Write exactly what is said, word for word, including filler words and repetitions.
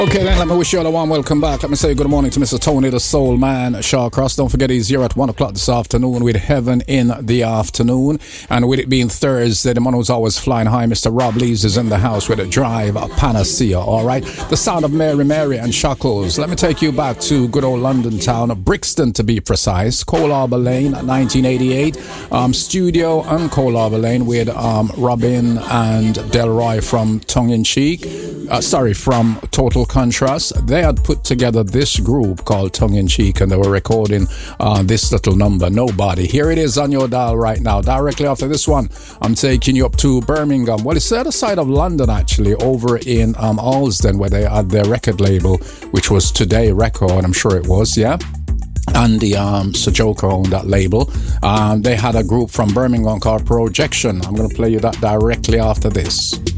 Okay then, let me wish you all a warm welcome back. Let me say good morning to Mister Tony the Soul Man Shawcross. Don't forget he's here at one o'clock this afternoon with Heaven in the Afternoon. And with it being Thursday, the man who's always flying high, Mister Rob Lees, is in the house with a drive, a panacea, alright? The sound of Mary Mary and Shackles. Let me take you back to good old London town, Brixton to be precise. Cole Harbour Lane, nineteen eighty-eight. Um, studio on Cole Harbour Lane with um, Robin and Delroy from Tongue in Cheek. Uh, sorry, from Total Contrast. They had put together this group called Tongue in Cheek, and they were recording uh, this little number, Nobody. Here it is on your dial right now. Directly after this one, I'm taking you up to Birmingham. Well, it's the other side of London, actually, over in um, Alsden, where they had their record label, which was Today Record, I'm sure it was, yeah? Andy um, Sajoko owned that label. Um, they had a group from Birmingham called Projection. I'm going to play you that directly after this.